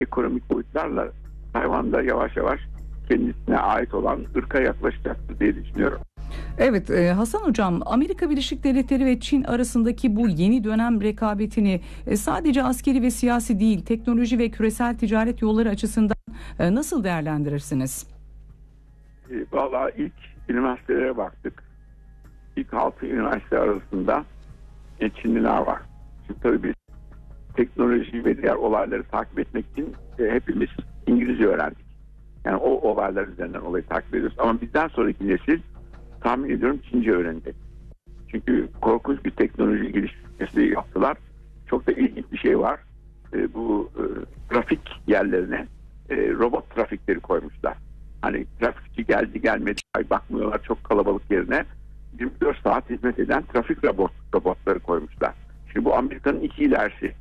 ekonomik boyutlarla Tayvan'da yavaş yavaş kendisine ait olan ırka yaklaşacaktır diye düşünüyorum. Evet, Hasan Hocam, Amerika Birleşik Devletleri ve Çin arasındaki bu yeni dönem rekabetini sadece askeri ve siyasi değil, teknoloji ve küresel ticaret yolları açısından nasıl değerlendirirsiniz? Vallahi ilk üniversitelere baktık. İlk 6 üniversite arasında Çinliler var. Şimdi tabii biz teknoloji ve diğer olayları takip etmek için hepimiz İngilizce öğrendik. Yani o olaylar üzerinden olayı takip ediyoruz. Ama bizden sonraki nesil tahmin ediyorum Çince öğrenecek. Çünkü korkunç bir teknoloji gelişmesi yaptılar. Çok da ilginç bir şey var. Bu trafik yerlerine robot trafikleri koymuşlar. Hani trafikçi geldi gelmedi bakmıyorlar çok kalabalık yerine 24 saat hizmet eden trafik robotları koymuşlar. Şimdi bu Amerika'nın iki ilerisi.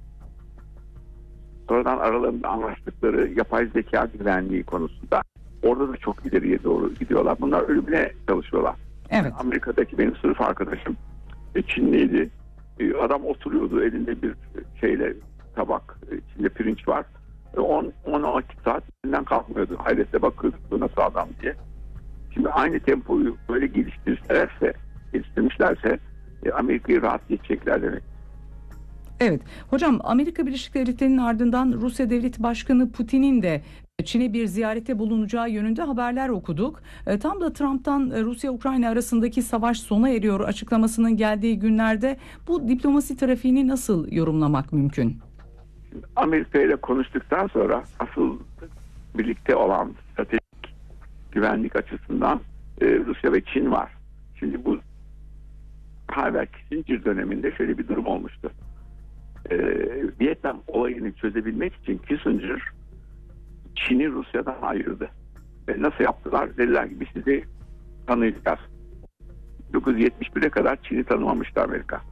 Sonradan aralarında anlaştıkları yapay zeka güvenliği konusunda orada da çok ileriye doğru gidiyorlar. Bunlar ölümüne çalışıyorlar. Evet. Amerika'daki benim sınıf arkadaşım Çinliydi. Adam oturuyordu elinde bir şeyle tabak içinde pirinç var. 10-12 saat elinden kalkmıyordu. Hayretle bakıyorduk bu nasıl adam diye. Şimdi aynı tempoyu böyle geliştirmişlerse Amerika'yı rahat geçecekler demek. Evet. Hocam, Amerika Birleşik Devletleri'nin ardından Rusya Devleti Başkanı Putin'in de Çin'e bir ziyarete bulunacağı yönünde haberler okuduk. Tam da Trump'tan Rusya-Ukrayna arasındaki savaş sona eriyor açıklamasının geldiği günlerde bu diplomasi trafiğini nasıl yorumlamak mümkün? Amerika ile konuştuktan sonra asıl birlikte olan stratejik güvenlik açısından Rusya ve Çin var. Şimdi bu Harvard Kissinger döneminde şöyle bir durum olmuştu. Vietnam olayını çözebilmek için Kissinger Çin'i Rusya'dan ayırdı. Ve nasıl yaptılar? Dediler ki biz sizi tanıyacağız. 1971'e kadar Çin'i tanımamıştı Amerika.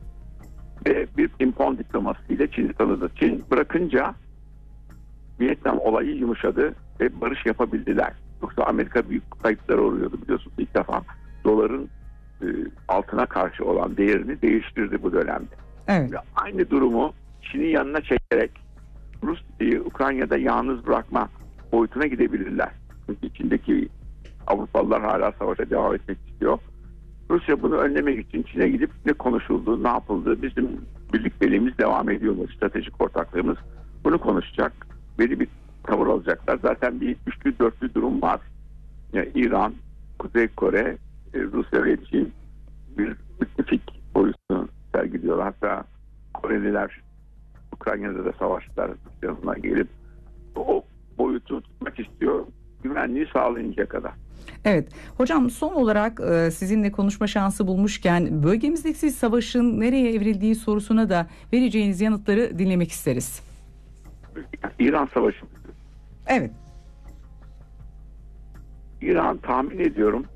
Ve bir pimpon diplomasıyla Çin'i tanıdı. Çin bırakınca Vietnam olayı yumuşadı ve barış yapabildiler. Yoksa Amerika büyük kayıplara uğruyordu biliyorsunuz. İlk defa doların altına karşı olan değerini değiştirdi bu dönemde. Evet. Ve aynı durumu Çin'in yanına çekerek Rusya'yı Ukrayna'da yalnız bırakma boyutuna gidebilirler. Çünkü içindeki Avrupalılar hala savaşa devam etmek istiyor. Rusya bunu önlemek için Çin'e gidip ne konuşuldu, ne yapıldı, bizim birlikteliğimiz devam ediyor mu, stratejik ortaklığımız bunu konuşacak. Belli bir tavır alacaklar. Zaten bir üçlü dörtlü durum var. Yani İran, Kuzey Kore, Rusya ve Çin bir müttefik boyutunu sergiliyorlar. Hatta Koreliler Ukrayna'da da savaştılar yanına gelip o boyutu tutmak istiyor güvenliği sağlayıncaya kadar. Evet. Hocam, son olarak sizinle konuşma şansı bulmuşken bölgemizdeki savaşın nereye evrildiği sorusuna da vereceğiniz yanıtları dinlemek isteriz. İran Savaşı. Evet. İran tahmin ediyorum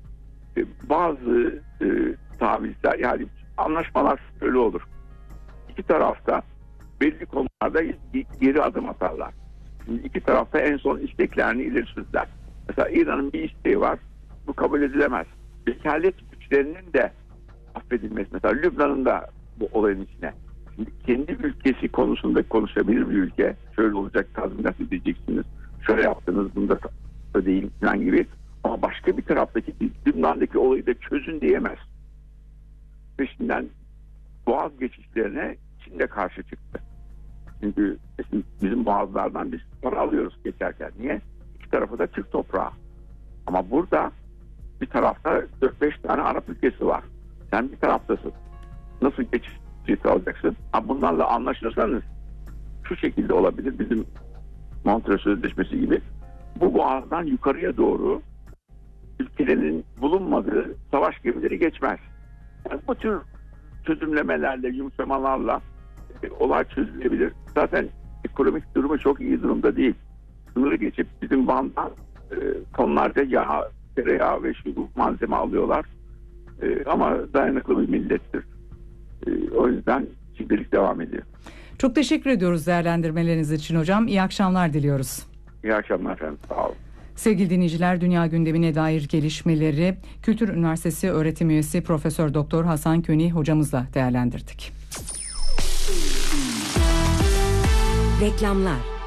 bazı tavizler yani anlaşmalar şöyle olur. İki tarafta belli konularda geri adım atarlar. Şimdi iki tarafta en son isteklerini ileri sürdüler. Mesela İran'ın bir isteği var. Bu kabul edilemez. Vekalet güçlerinin de affedilmesi. Mesela Lübnan'ın da bu olayın içine. Şimdi kendi ülkesi konusunda konuşabilir bir ülke. Şöyle olacak, tazminat ödeyeceksiniz. Şöyle yaptınız, bunda da değil falan gibi. Ama başka bir taraftaki Lübnan'daki olayı da çözün diyemez. Peşinden boğaz geçişlerine Çin de karşı çıktı. Çünkü bizim boğazlardan biz para alıyoruz geçerken. Niye? İki tarafı da Türk toprağı. Ama burada bir tarafta 4-5 tane Arap ülkesi var. Sen bir taraftasın. Nasıl geçiş alacaksın? Bunlarla anlaşırsanız şu şekilde olabilir. Bizim Montreux Sözleşmesi gibi. Bu boğazdan yukarıya doğru ülkelerin bulunmadığı savaş gemileri geçmez. Yani bu tür çözümlemelerle, yumuşamalarla olay çözülebilir. Zaten ekonomik durumu çok iyi durumda değil. Sınırı geçip bizim Van'dan tonlarca yağ, tereyağı ve şu malzeme alıyorlar. Ama dayanıklı bir millettir. O yüzden şimdilik devam ediyor. Çok teşekkür ediyoruz değerlendirmeleriniz için hocam. İyi akşamlar diliyoruz. İyi akşamlar efendim. Sağ olun. Sevgili dinleyiciler, dünya gündemine dair gelişmeleri Kültür Üniversitesi öğretim üyesi Profesör Doktor Hasan Köni hocamızla değerlendirdik. Reklamlar.